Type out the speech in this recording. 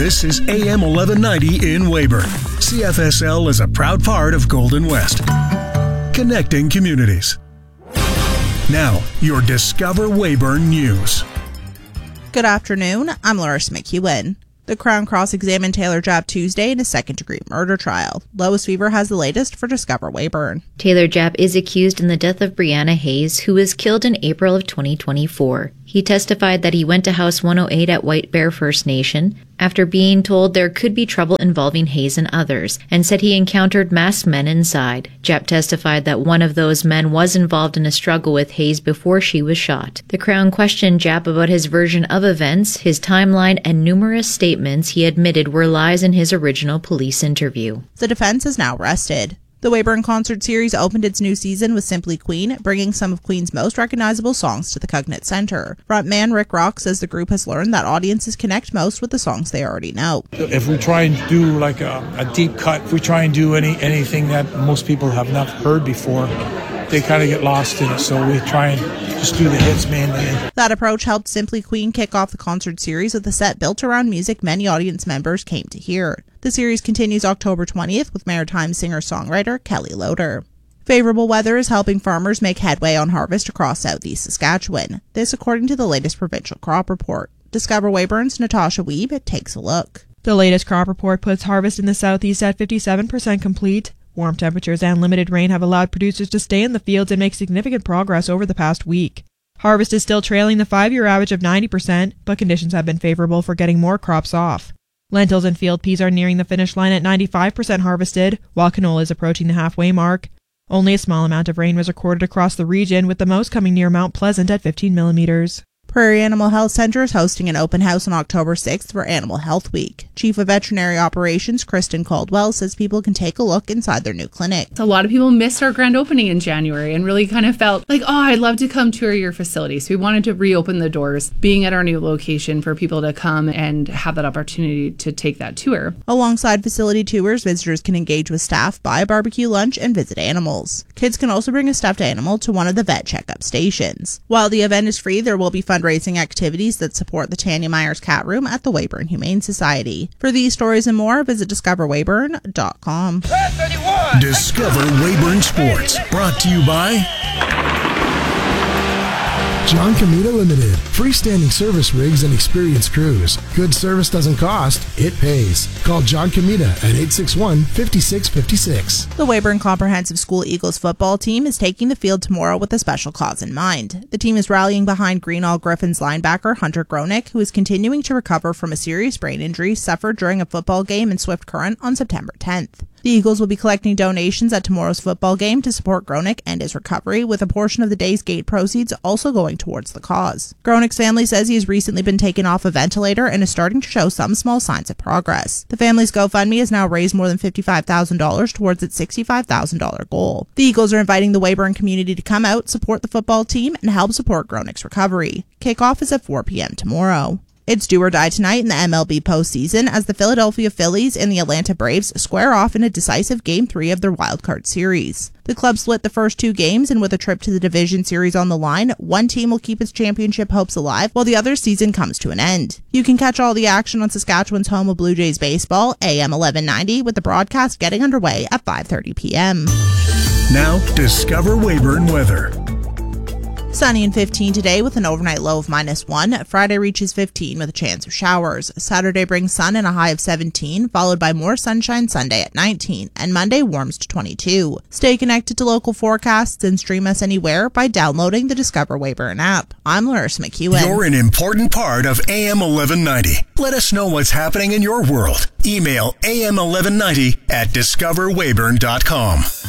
This is AM 1190 in Weyburn. CFSL is a proud part of Golden West. Connecting communities. Now, your Discover Weyburn News. Good afternoon, I'm Larissa McEwen. The Crown Cross examined Taylor Japp Tuesday in a second-degree murder trial. Lois Weaver has the latest for Discover Weyburn. Taylor Japp is accused in the death of Brianna Hayes, who was killed in April of 2024. He testified that he went to House 108 at White Bear First Nation after being told there could be trouble involving Hayes and others, and said he encountered masked men inside. Japp testified that one of those men was involved in a struggle with Hayes before she was shot. The Crown questioned Japp about his version of events, his timeline, and numerous statements he admitted were lies in his original police interview. The defense is now rested. The Weyburn Concert Series opened its new season with Simply Queen, bringing some of Queen's most recognizable songs to the Cognate Centre. Frontman Rick Rock says the group has learned that audiences connect most with the songs they already know. If we try and do like a deep cut, if we try and do anything that most people have not heard before, they kind of get lost in it, so we try and just do the hits mainly. That approach helped Simply Queen kick off the concert series with a set built around music many audience members came to hear. The series continues October 20th with Maritime singer-songwriter Kelly Loader. Favorable weather is helping farmers make headway on harvest across southeast Saskatchewan. This according to the latest provincial crop report. Discover Weyburn's Natasha Wiebe takes a look. The latest crop report puts harvest in the southeast at 57% complete. Warm temperatures and limited rain have allowed producers to stay in the fields and make significant progress over the past week. Harvest is still trailing the 5-year average of 90%, but conditions have been favorable for getting more crops off. Lentils and field peas are nearing the finish line at 95% harvested, while canola is approaching the halfway mark. Only a small amount of rain was recorded across the region, with the most coming near Mount Pleasant at 15 millimeters. Prairie Animal Health Centre is hosting an open house on October 6th for Animal Health Week. Chief of Veterinary Operations Kristen Caldwell says people can take a look inside their new clinic. A lot of people missed our grand opening in January and really kind of felt like, I'd love to come tour your facility. So we wanted to reopen the doors, being at our new location for people to come and have that opportunity to take that tour. Alongside facility tours, visitors can engage with staff, buy a barbecue lunch, and visit animals. Kids can also bring a stuffed animal to one of the vet checkup stations. While the event is free, there will be fundraising activities that support the Tanya Myers Cat Room at the Weyburn Humane Society. For these stories and more, visit discoverweyburn.com. Discover Weyburn Sports, brought to you by John Comita Limited. Freestanding service rigs and experienced crews. Good service doesn't cost, it pays. Call John Comita at 861-5656. The Weyburn Comprehensive School Eagles football team is taking the field tomorrow with a special cause in mind. The team is rallying behind Greenall Griffins linebacker Hunter Gronick, who is continuing to recover from a serious brain injury suffered during a football game in Swift Current on September 10th. The Eagles will be collecting donations at tomorrow's football game to support Gronick and his recovery, with a portion of the day's gate proceeds also going towards the cause. Gronick's family says he has recently been taken off a ventilator and is starting to show some small signs of progress. The family's GoFundMe has now raised more than $55,000 towards its $65,000 goal. The Eagles are inviting the Weyburn community to come out, support the football team, and help support Gronick's recovery. Kickoff is at 4 p.m. tomorrow. It's do or die tonight in the MLB postseason as the Philadelphia Phillies and the Atlanta Braves square off in a decisive Game 3 of their wildcard series. The club split the first two games, and with a trip to the division series on the line, one team will keep its championship hopes alive while the other's season comes to an end. You can catch all the action on Saskatchewan's home of Blue Jays baseball, AM 1190, with the broadcast getting underway at 5:30 p.m. Now, Discover Weyburn weather. Sunny and 15 today with an overnight low of -1. Friday reaches 15 with a chance of showers. Saturday brings sun and a high of 17, followed by more sunshine Sunday at 19, and Monday warms to 22. Stay connected to local forecasts and stream us anywhere by downloading the Discover Weyburn app. I'm Larissa McEwen. You're an important part of AM 1190. Let us know what's happening in your world. Email am1190@discoverweyburn.com.